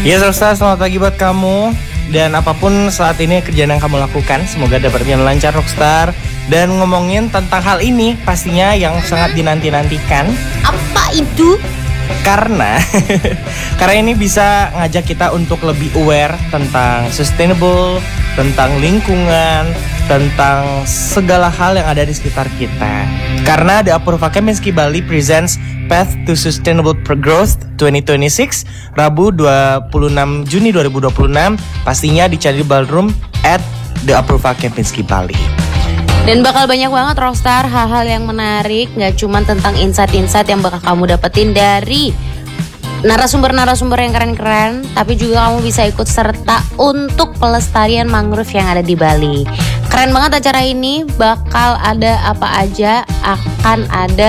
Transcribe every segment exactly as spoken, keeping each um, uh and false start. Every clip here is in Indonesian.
Ya Rockstar, selamat pagi buat kamu. Dan apapun saat ini kerjaan yang kamu lakukan, semoga dapat berjalan lancar Rockstar. Dan ngomongin tentang hal ini, pastinya yang sangat dinanti-nantikan. Apa itu? Karena Karena ini bisa ngajak kita untuk lebih aware tentang sustainable, tentang lingkungan, tentang segala hal yang ada di sekitar kita. Karena The Apurva Kempinski Bali presents Path to Sustainable Growth twenty twenty-six, Rabu dua puluh enam Juni dua ribu dua puluh enam, pastinya di Candi Ballroom at The Apurva Kempinski Bali. Dan bakal banyak banget Rockstar hal-hal yang menarik, gak cuma tentang insight-insight yang bakal kamu dapetin dari narasumber-narasumber yang keren-keren, tapi juga kamu bisa ikut serta untuk pelestarian mangrove yang ada di Bali. Keren banget acara ini, bakal ada apa aja, akan ada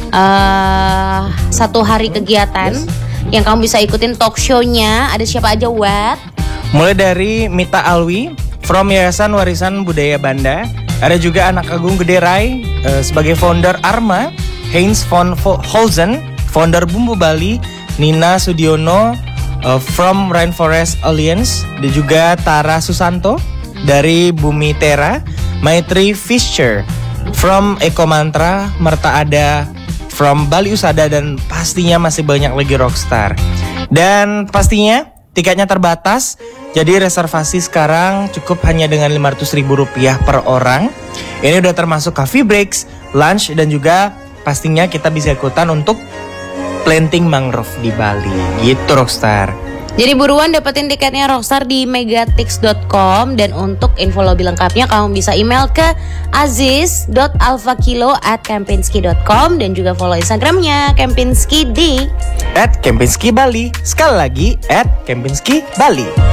uh, satu hari kegiatan yes. yang kamu bisa ikutin talk show-nya. Ada siapa aja, Wat? Mulai dari Mita Alwi from Yayasan Warisan Budaya Banda. Ada juga Anak Agung Gederai uh, sebagai founder Arma, Heinz von Holzen, founder Bumbu Bali, Nina Sudiono uh, from Rainforest Alliance, dan juga Tara Susanto dari Bumi Tera, Maitri Fischer from Eko Mantra, Merta Ada from Bali Usada, dan pastinya masih banyak lagi Rockstar. Dan pastinya tiketnya terbatas, jadi reservasi sekarang cukup hanya dengan lima ratus ribu rupiah per orang. Ini udah termasuk coffee breaks, lunch, dan juga pastinya kita bisa ikutan untuk planting mangrove di Bali. Gitu Rockstar. Jadi buruan dapetin tiketnya Rockstar di megatix dot com. Dan untuk info lebih lengkapnya kamu bisa email ke aziz dot alfakilo at kempinski dot com. Dan juga follow Instagramnya Kempinski di at Kempinski Bali. Sekali lagi at Kempinski Bali.